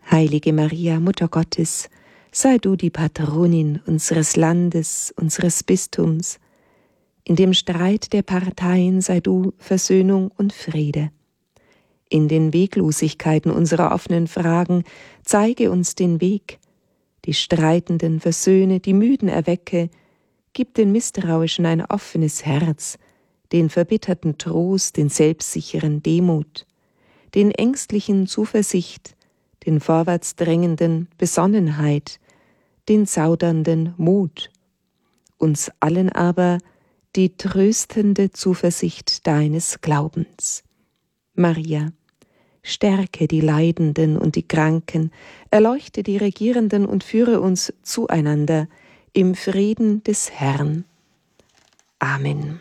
Heilige Maria, Mutter Gottes, sei du die Patronin unseres Landes, unseres Bistums. In dem Streit der Parteien sei du Versöhnung und Friede. In den Weglosigkeiten unserer offenen Fragen zeige uns den Weg. Die Streitenden versöhne, die Müden erwecke, gib den Misstrauischen ein offenes Herz, den Verbitterten Trost, den Selbstsicheren Demut, den Ängstlichen Zuversicht, den Vorwärtsdrängenden Besonnenheit, den Zaudernden Mut, uns allen aber die tröstende Zuversicht deines Glaubens. Maria, stärke die Leidenden und die Kranken, erleuchte die Regierenden und führe uns zueinander im Frieden des Herrn. Amen.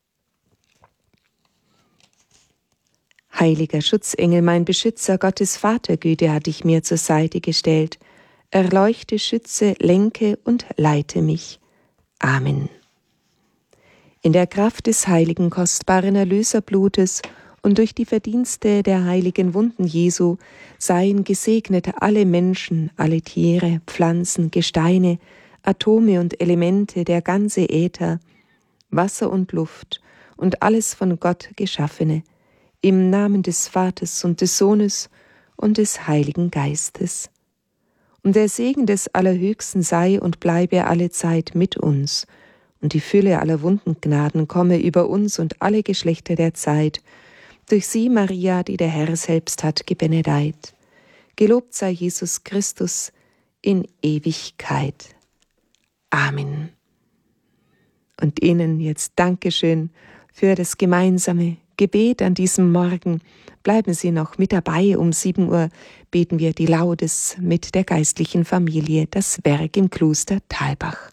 Heiliger Schutzengel, mein Beschützer, Gottes Vatergüte hat dich mir zur Seite gestellt. Erleuchte, schütze, lenke und leite mich. Amen. In der Kraft des heiligen, kostbaren Erlöserblutes und durch die Verdienste der heiligen Wunden Jesu seien gesegnet alle Menschen, alle Tiere, Pflanzen, Gesteine, Atome und Elemente, der ganze Äther, Wasser und Luft und alles von Gott Geschaffene, im Namen des Vaters und des Sohnes und des Heiligen Geistes. Und der Segen des Allerhöchsten sei und bleibe alle Zeit mit uns, und die Fülle aller Wundengnaden komme über uns und alle Geschlechter der Zeit, durch sie, Maria, die der Herr selbst hat gebenedeit. Gelobt sei Jesus Christus in Ewigkeit. Amen. Und Ihnen jetzt Dankeschön für das gemeinsame Gebet an diesem Morgen. Bleiben Sie noch mit dabei. Um 7 Uhr beten wir die Laudes mit der geistlichen Familie, das Werk im Kloster Thalbach.